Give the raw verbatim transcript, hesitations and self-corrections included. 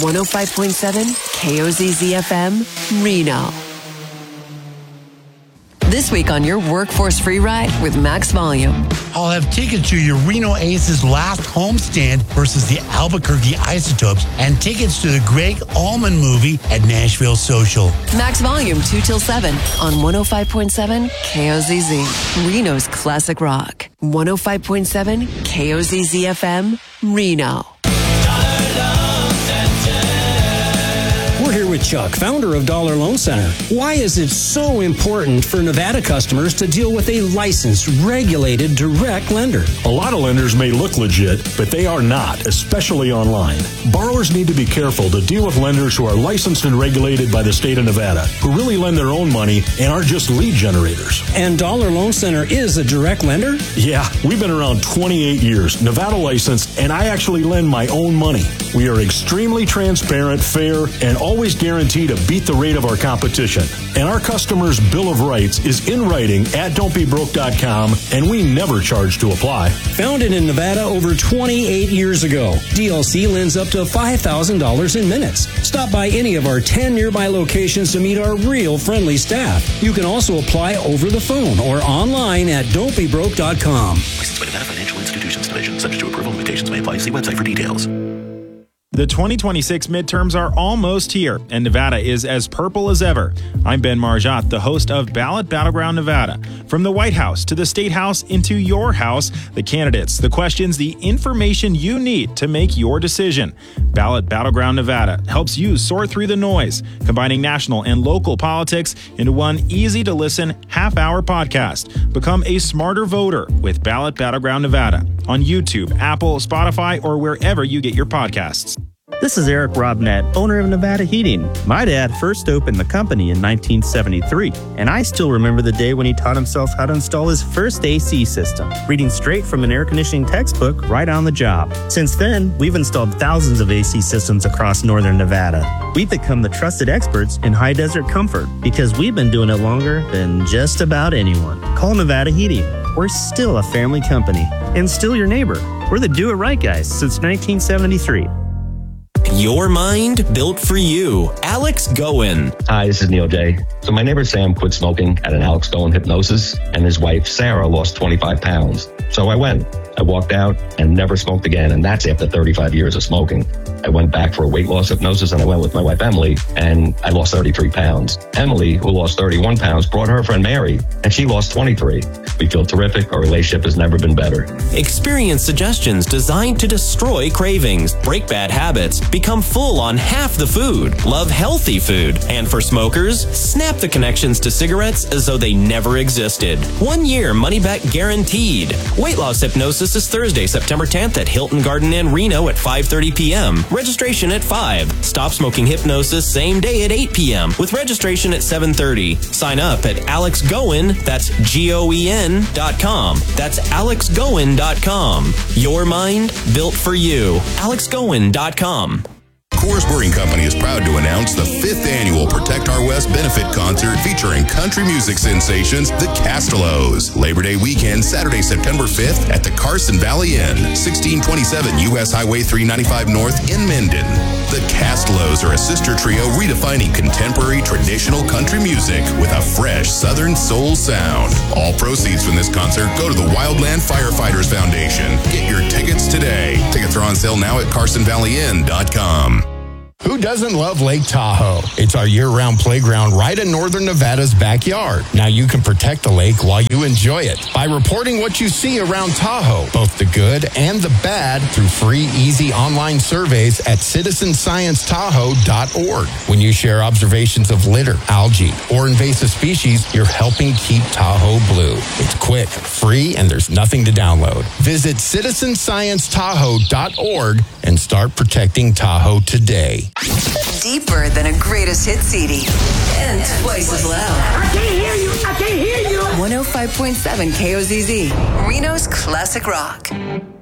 one oh five point seven K O Z Z F M, Reno. This week on your Workforce Free Ride with Max Volume. I'll have tickets to your Reno Aces last homestand versus the Albuquerque Isotopes and tickets to the Greg Allman movie at Nashville Social. Max Volume two till seven on one oh five point seven K O Z Z, Reno's classic rock. one oh five point seven K O Z Z F M, Reno. We're here with Chuck, founder of Dollar Loan Center. Why is it so important for Nevada customers to deal with a licensed, regulated, direct lender? A lot of lenders may look legit, but they are not, especially online. Borrowers need to be careful to deal with lenders who are licensed and regulated by the state of Nevada, who really lend their own money and aren't just lead generators. And Dollar Loan Center is a direct lender? Yeah, we've been around twenty-eight years, Nevada licensed, and I actually lend my own money. We are extremely transparent, fair, and always guarantee to beat the rate of our competition. And our customers' Bill of Rights is in writing at don't be broke dot com, and we never charge to apply. Founded in Nevada over twenty-eight years ago, D L C lends up to five thousand dollars in minutes. Stop by any of our ten nearby locations to meet our real friendly staff. You can also apply over the phone or online at don't be broke dot com. Licensed by Nevada Financial Institutions Division. Subject to approval, limitations may apply. See website for details. The twenty twenty-six midterms are almost here, and Nevada is as purple as ever. I'm Ben Marjat, the host of Ballot Battleground Nevada. From the White House to the State House into your house, the candidates, the questions, the information you need to make your decision. Ballot Battleground Nevada helps you sort through the noise, combining national and local politics into one easy-to-listen half-hour podcast. Become a smarter voter with Ballot Battleground Nevada on YouTube, Apple, Spotify, or wherever you get your podcasts. This is Eric Robnett, owner of Nevada Heating. My dad first opened the company in nineteen seventy-three, and I still remember the day when he taught himself how to install his first A C system, reading straight from an air conditioning textbook right on the job. Since then, we've installed thousands of A C systems across northern Nevada. We've become the trusted experts in high desert comfort because we've been doing it longer than just about anyone. Call Nevada Heating. We're still a family company and still your neighbor. We're the do-it-right guys since nineteen seventy-three. Your mind built for you. Alex Goen. Hi, this is Neil J. So my neighbor Sam quit smoking at an Alex Goen hypnosis, and his wife Sarah lost twenty-five pounds. So I went. I walked out and never smoked again, and that's after thirty-five years of smoking. I went back for a weight loss hypnosis, and I went with my wife Emily, and I lost thirty-three pounds. Emily, who lost thirty-one pounds, brought her friend Mary, and she lost twenty-three. We feel terrific. Our relationship has never been better. Experience suggestions designed to destroy cravings, break bad habits, become full on half the food, love healthy food, and for smokers, snap the connections to cigarettes as though they never existed. One year money back guaranteed. Weight loss hypnosis is Thursday, September tenth at Hilton Garden Inn, Reno at five thirty p.m. Registration at five. Stop smoking hypnosis same day at eight p.m. with registration at seven thirty. Sign up at Alex Goen, that's G O E N dot com. That's Alex Goen dot com. Your mind built for you. Alex Goen dot com. Coors Brewing Company is proud to announce the fifth annual Protect Our West benefit concert featuring country music sensations, the Castellos. Labor Day weekend, Saturday, September fifth at the Carson Valley Inn, sixteen twenty-seven U S Highway three ninety-five North in Minden. The Castellos are a sister trio redefining contemporary traditional country music with a fresh Southern soul sound. All proceeds from this concert go to the Wildland Firefighters Foundation. Get your tickets today. Tickets are on sale now at carson valley inn dot com. Who doesn't love Lake Tahoe? It's our year-round playground right in northern Nevada's backyard. Now you can protect the lake while you enjoy it by reporting what you see around Tahoe, both the good and the bad, through free, easy online surveys at citizen science tahoe dot org. When you share observations of litter, algae, or invasive species, you're helping keep Tahoe blue. It's quick, free, and there's nothing to download. Visit citizen science tahoe dot org and start protecting Tahoe today. Deeper than a greatest hit C D. And twice as loud. I can't hear you. I can't hear you. one oh five point seven K O Z Z. Reno's classic rock.